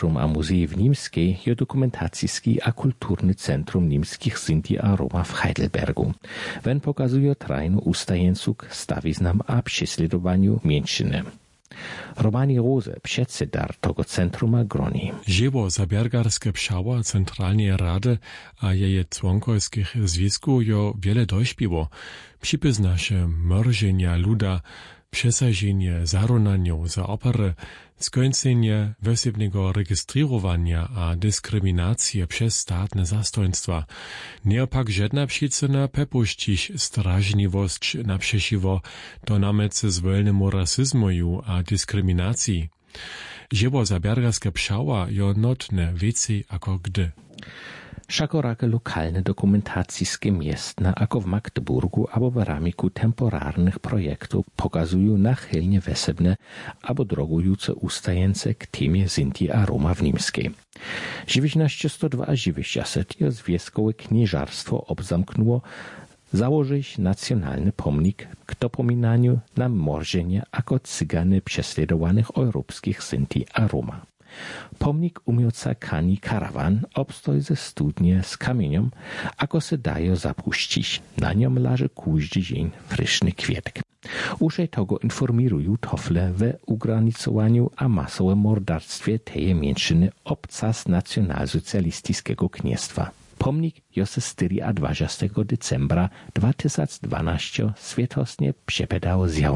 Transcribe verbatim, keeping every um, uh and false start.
Centrum a Muzej w Nimskiej je dokumentacyjski a kulturny centrum nimskich Sinti a Roma w Heidelbergu. Wen pokazuje trajnu ustajeńcuk stawiznam a prześladowaniu mniejszyny. Romani Rose, przedsedar tego centruma groni. Żywo zabiergarskie pszała Centralnej Rady a jeje członkowskich związków jo wiele dośpiło. Przypyzna się mrożenia luda, przesażenie zaronaniu za opery, skończenie wysebnego rejestrowania a dyskryminację przez statne zastojnictwa. Nieopak żadna przyczyna pepuścić strażliwość naprzeciwo do namece zwolnemu rasizmu a dyskryminacji. Żywo zabiergarskie pszała jo notne więcej jako gdy. Wszakorake lokalne dokumentacyjskie miestna, ako w Magdeburgu abo w ramiku temporarnych projektów pokazują nachylnie wesebne abo drogujące ustajence k temie Sinti a Roma w Nimskiej. dziewiętnaście sto dwa a dziewięćdziesiąt je związkowe knieżarstwo obzamknęło założyć nacjonalny pomnik k dopominaniu na mrożenie ako cygany prześladowanych europejskich Sinti a Roma. Pomnik umieca kani karawan obstoj ze studnie z kamieniem, ako se daje zapuścić. Na niom leży każdy dzień friszny kwietek. Użej tego informują tofle we ugranicowaniu a masowym mordarstwie tej mniejszyny obcas nacjonalsocjalistycznego kniestwa. Pomnik jose dwudziestego drugiego decembra dwa tysiące dwanaście świetosnie przepedał zjaw